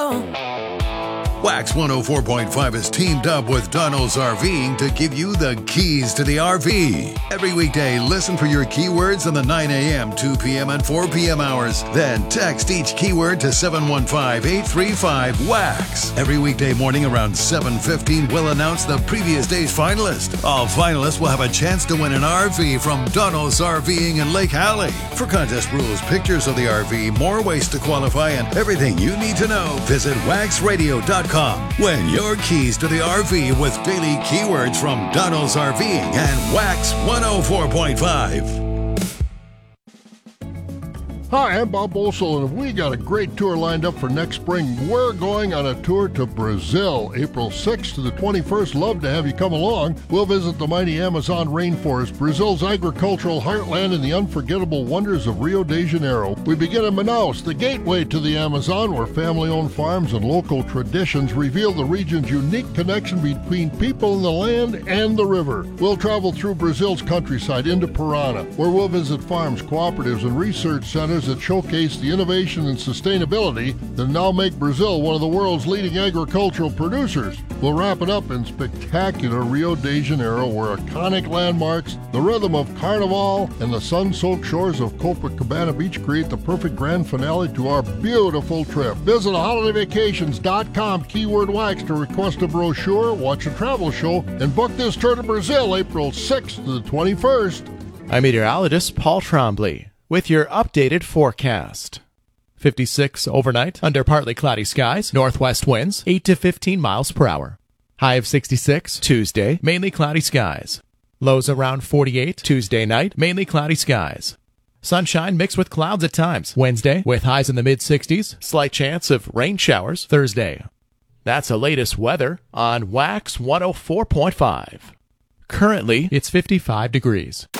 Wax 104.5 is teamed up with Donald's RVing to give you the keys to the RV. Every weekday, listen for your keywords in the 9 a.m., 2 p.m., and 4 p.m. hours. Then text each keyword to 715-835-WAX. Every weekday morning around 7:15, we'll announce the previous day's finalist. All finalists will have a chance to win an RV from Donald's RVing in Lake Hallie. For contest rules, pictures of the RV, more ways to qualify, and everything you need to know, visit waxradio.com. Win your keys to the RV with daily keywords from Donald's RVing and Wax 104.5. Hi, I'm Bob Bolsel, and we got a great tour lined up for next spring. We're going on a tour to Brazil, April 6th to the 21st. Love to have you come along. We'll visit the mighty Amazon rainforest, Brazil's agricultural heartland, and the unforgettable wonders of Rio de Janeiro. We begin in Manaus, the gateway to the Amazon, where family-owned farms and local traditions reveal the region's unique connection between people in the land and the river. We'll travel through Brazil's countryside into Parana, where we'll visit farms, cooperatives, and research centers that showcase the innovation and sustainability that now make Brazil one of the world's leading agricultural producers. We'll wrap it up in spectacular Rio de Janeiro, where iconic landmarks, the rhythm of Carnival, and the sun-soaked shores of Copacabana Beach create the perfect grand finale to our beautiful trip. Visit holidayvacations.com, keyword wax, to request a brochure, watch a travel show, and book this tour to Brazil, April 6th to the 21st. I'm meteorologist Paul Trombley with your updated forecast. 56 overnight under partly cloudy skies, northwest winds 8 to 15 miles per hour. High of 66 Tuesday, mainly cloudy skies. Lows around 48 Tuesday night, mainly cloudy skies. Sunshine mixed with clouds at times Wednesday, with highs in the mid-60s, slight chance of rain showers Thursday. That's the latest weather on Wax 104.5. Currently, it's 55 degrees.